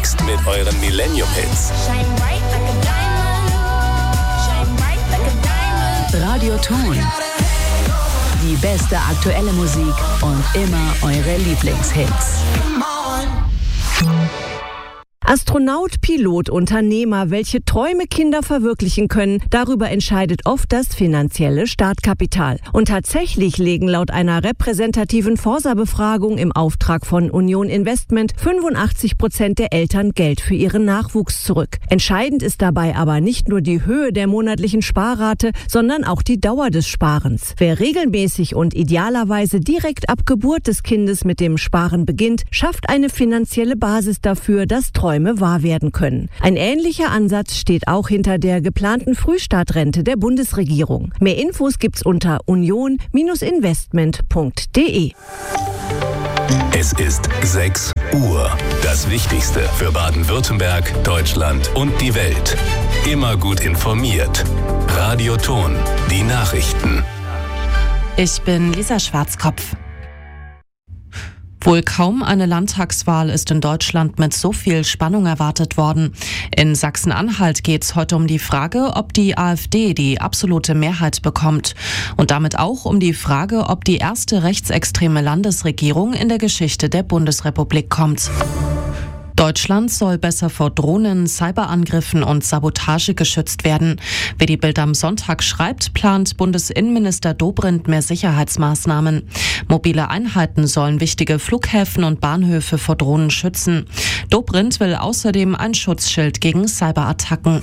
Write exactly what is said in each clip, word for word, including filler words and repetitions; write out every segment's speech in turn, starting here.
gemixt mit euren Millennium-Hits. Radioton. Die beste aktuelle Musik und immer eure Lieblingshits. Astronaut, Pilot, Unternehmer, welche Träume Kinder verwirklichen können, darüber entscheidet oft das finanzielle Startkapital. Und tatsächlich legen laut einer repräsentativen Forsa-Befragung im Auftrag von Union Investment fünfundachtzig Prozent der Eltern Geld für ihren Nachwuchs zurück. Entscheidend ist dabei aber nicht nur die Höhe der monatlichen Sparrate, sondern auch die Dauer des Sparens. Wer regelmäßig und idealerweise direkt ab Geburt des Kindes mit dem Sparen beginnt, schafft eine finanzielle Basis dafür, dass Träume wahr werden können. Ein ähnlicher Ansatz steht auch hinter der geplanten Frühstartrente der Bundesregierung. Mehr Infos gibt's unter union Investment punkt de. Es ist sechs Uhr. Das Wichtigste für Baden-Württemberg, Deutschland und die Welt. Immer gut informiert. Radioton. Die Nachrichten. Ich bin Lisa Schwarzkopf. Wohl kaum eine Landtagswahl ist in Deutschland mit so viel Spannung erwartet worden. In Sachsen-Anhalt geht es heute um die Frage, ob die AfD die absolute Mehrheit bekommt. Und damit auch um die Frage, ob die erste rechtsextreme Landesregierung in der Geschichte der Bundesrepublik kommt. Deutschland soll besser vor Drohnen, Cyberangriffen und Sabotage geschützt werden. Wie die Bild am Sonntag schreibt, plant Bundesinnenminister Dobrindt mehr Sicherheitsmaßnahmen. Mobile Einheiten sollen wichtige Flughäfen und Bahnhöfe vor Drohnen schützen. Dobrindt will außerdem ein Schutzschild gegen Cyberattacken.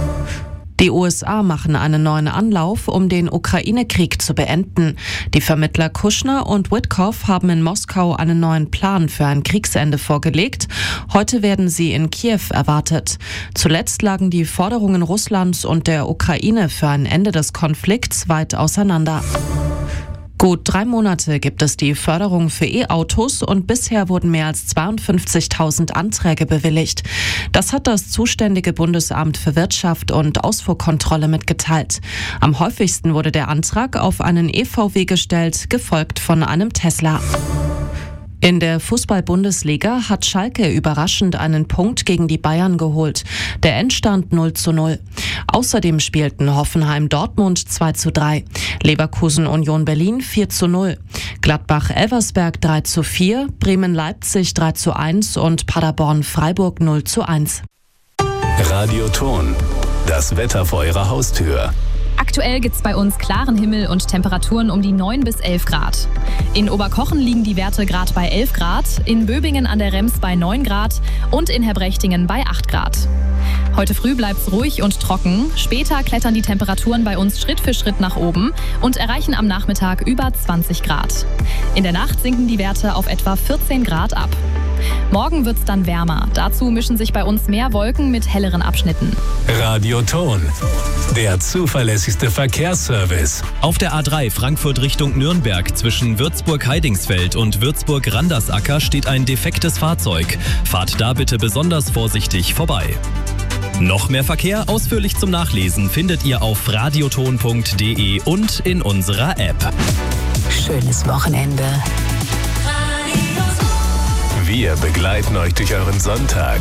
Die U S A machen einen neuen Anlauf, um den Ukraine-Krieg zu beenden. Die Vermittler Kushner und Witkoff haben in Moskau einen neuen Plan für ein Kriegsende vorgelegt. Heute werden sie in Kiew erwartet. Zuletzt lagen die Forderungen Russlands und der Ukraine für ein Ende des Konflikts weit auseinander. Gut drei Monate gibt es die Förderung für E-Autos und bisher wurden mehr als zweiundfünfzigtausend Anträge bewilligt. Das hat das zuständige Bundesamt für Wirtschaft und Ausfuhrkontrolle mitgeteilt. Am häufigsten wurde der Antrag auf einen E V W gestellt, gefolgt von einem Tesla. In der Fußball-Bundesliga hat Schalke überraschend einen Punkt gegen die Bayern geholt. Der Endstand null zu null. Außerdem spielten Hoffenheim-Dortmund zwei zu drei, Leverkusen-Union Berlin vier zu null, Gladbach-Elversberg drei zu vier, Bremen-Leipzig drei zu eins und Paderborn-Freiburg null zu eins. Radioton. Das Wetter vor Ihrer Haustür. Aktuell gibt's bei uns klaren Himmel und Temperaturen um die neun bis elf Grad. In Oberkochen liegen die Werte gerade bei elf Grad, in Böbingen an der Rems bei neun Grad und in Herbrechtingen bei acht Grad. Heute früh bleibt's ruhig und trocken. Später klettern die Temperaturen bei uns Schritt für Schritt nach oben und erreichen am Nachmittag über zwanzig Grad. In der Nacht sinken die Werte auf etwa vierzehn Grad ab. Morgen wird's dann wärmer. Dazu mischen sich bei uns mehr Wolken mit helleren Abschnitten. Radioton. Der zuverlässigste Verkehrsservice. Auf der A drei Frankfurt Richtung Nürnberg zwischen Würzburg-Heidingsfeld und Würzburg-Randersacker steht ein defektes Fahrzeug. Fahrt da bitte besonders vorsichtig vorbei. Noch mehr Verkehr ausführlich zum Nachlesen findet ihr auf radioton punkt de und in unserer App. Schönes Wochenende. Wir begleiten euch durch euren Sonntag.